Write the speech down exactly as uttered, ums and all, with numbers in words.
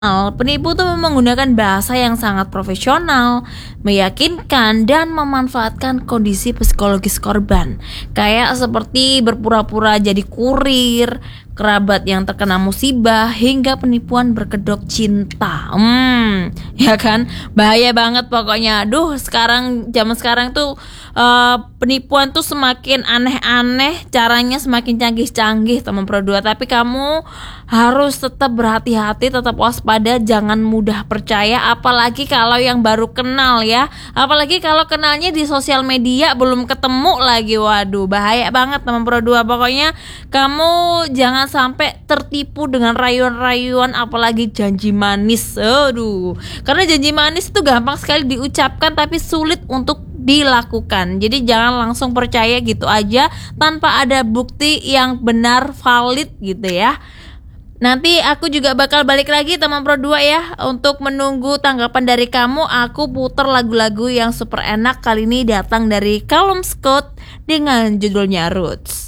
Penipu tuh menggunakan bahasa yang sangat profesional, meyakinkan, dan memanfaatkan kondisi psikologis korban. Kayak seperti berpura-pura jadi kurir, kerabat yang terkena musibah, hingga penipuan berkedok cinta. Hmm, ya kan? Bahaya banget pokoknya. Aduh, sekarang zaman sekarang tuh uh, penipuan tuh semakin aneh-aneh, caranya semakin canggih-canggih, teman Pro dua. Tapi kamu harus tetap berhati-hati, tetap waspada, jangan mudah percaya, apalagi kalau yang baru kenal ya. Apalagi kalau kenalnya di sosial media, belum ketemu lagi. Waduh, bahaya banget teman Pro dua. Pokoknya kamu jangan sampai tertipu dengan rayuan-rayuan, apalagi janji manis. Aduh, karena janji manis itu gampang sekali diucapkan tapi sulit untuk dilakukan. Jadi jangan langsung percaya gitu aja tanpa ada bukti yang benar, valid gitu ya. Nanti aku juga bakal balik lagi teman Pro dua ya. Untuk menunggu tanggapan dari kamu, aku puter lagu-lagu yang super enak. Kali ini datang dari Callum Scott dengan judulnya Roots.